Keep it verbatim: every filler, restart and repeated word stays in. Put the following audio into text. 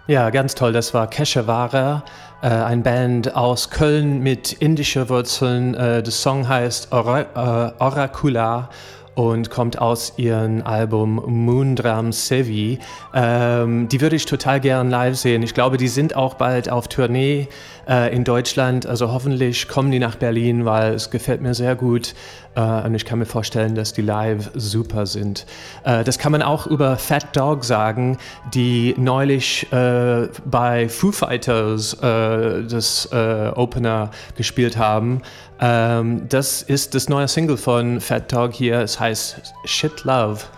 Ja, ganz toll. Das war Keshawara, äh, ein Band aus Köln mit indischen Wurzeln. Äh, der Song heißt Ora, äh, Oracula und kommt aus ihrem Album Moondram Sevi. Ähm, die würde ich total gern live sehen. Ich glaube, die sind auch bald auf Tournee äh, in Deutschland. Also hoffentlich kommen die nach Berlin, weil es gefällt mir sehr gut. Äh, und ich kann mir vorstellen, dass die live super sind. Äh, das kann man auch über Fat Dog sagen, die neulich äh, bei Foo Fighters äh, das äh, Opener gespielt haben. Ähm, das ist das neue Single von Fat Dog hier. Es heißt Shit Love.